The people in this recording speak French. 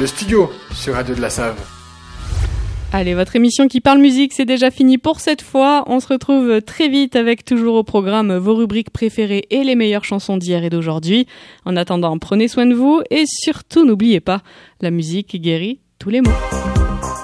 le studio sur Radio de la Save. Allez, votre émission qui parle musique, c'est déjà fini pour cette fois. On se retrouve très vite avec toujours au programme vos rubriques préférées et les meilleures chansons d'hier et d'aujourd'hui. En attendant, prenez soin de vous et surtout n'oubliez pas, la musique guérit tous les maux.